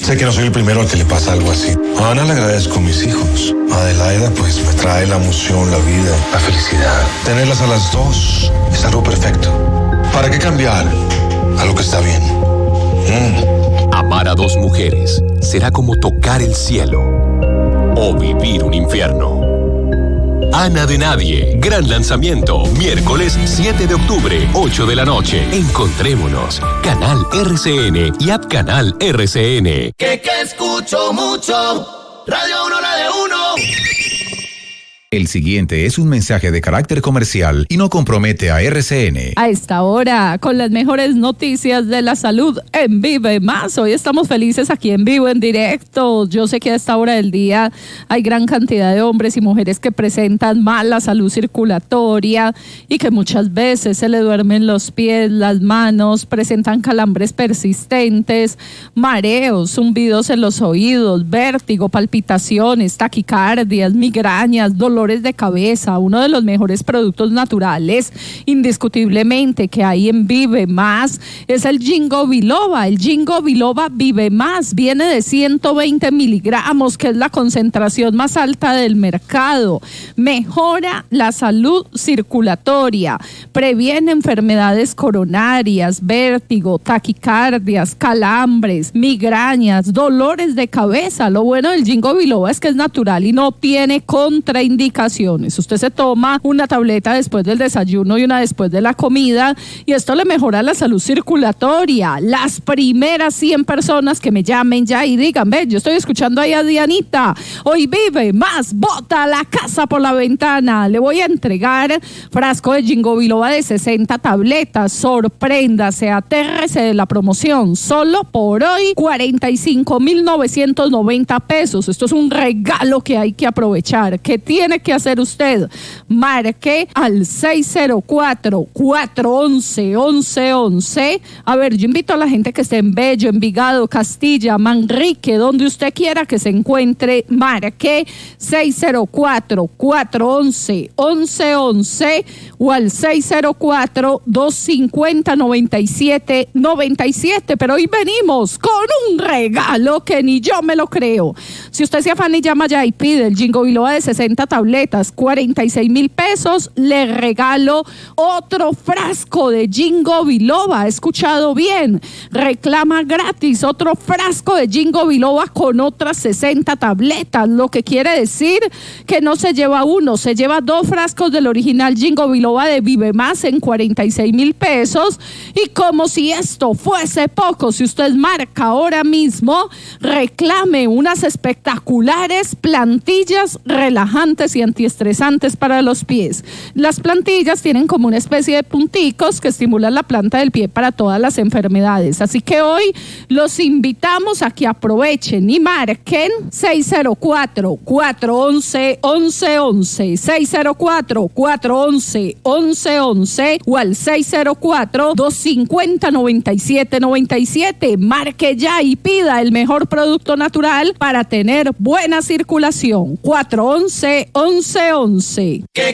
Sé que no soy el primero al que le pasa algo así. A Ana le agradezco a mis hijos. A Adelaida pues me trae la emoción, la vida, la felicidad. Tenerlas a las dos es algo perfecto. ¿Para qué cambiar a lo que está bien? Amar a dos mujeres será como tocar el cielo o vivir un infierno. Ana de Nadie, gran lanzamiento, miércoles 7 de octubre, 8 de la noche. Encontrémonos, Canal RCN y App Canal RCN. Que escucho mucho, Radio 1, la de 1. El siguiente es un mensaje de carácter comercial y no compromete a RCN. A esta hora, con las mejores noticias de la salud en Vive Más. Hoy estamos felices aquí en vivo, en directo. Yo sé que a esta hora del día hay gran cantidad de hombres y mujeres que presentan mal la salud circulatoria y que muchas veces se le duermen los pies, las manos, presentan calambres persistentes, mareos, zumbidos en los oídos, vértigo, palpitaciones, taquicardias, migrañas, dolores de cabeza. Uno de los mejores productos naturales, indiscutiblemente, que hay en Vive Más es el Ginkgo Biloba. El Ginkgo Biloba Vive Más viene de 120 miligramos, que es la concentración más alta del mercado. Mejora la salud circulatoria, previene enfermedades coronarias, vértigo, taquicardias, calambres, migrañas, dolores de cabeza. Lo bueno del Ginkgo Biloba es que es natural y no tiene contraindicaciones. Usted se toma una tableta después del desayuno y una después de la comida y esto le mejora la salud circulatoria. Las primeras 100 personas que me llamen ya y digan, ve, yo estoy escuchando ahí a Dianita, hoy Vive Más, bota la casa por la ventana, le voy a entregar frasco de Ginkgo Biloba de 60 tabletas, sorpréndase, atérrese de la promoción, solo por hoy 45,990 pesos. Esto es un regalo que hay que aprovechar. ¿Qué tiene que hacer usted? Marque al 604-411-1111. A ver, yo invito a la gente que esté en Bello, Envigado, Castilla, Manrique, donde usted quiera que se encuentre, marque 604-411-1111 o al 604-250-9797. Pero hoy venimos con un regalo que ni yo me lo creo. Si usted se afana y llama ya y pide el Ginkgo Biloba de 60 tabletas, 46,000 pesos, le regalo otro frasco de Ginkgo Biloba. ¿Ha escuchado bien? Reclama gratis otro frasco de Ginkgo Biloba con otras 60 tabletas, lo que quiere decir que no se lleva uno, se lleva 2 frascos del original Ginkgo Biloba de Vive Más en 46,000 pesos. Y como si esto fuese poco, si usted marca ahora mismo, reclame unas espectaculares plantillas relajantes y antiestresantes para los pies. Las plantillas tienen como una especie de punticos que estimulan la planta del pie para todas las enfermedades. Así que hoy los invitamos a que aprovechen y marquen 604-411-1111, 604-411-1111 o al 604-250-9797. Marque ya y pida el mejor producto natural para tener buena circulación. 411-1111. Que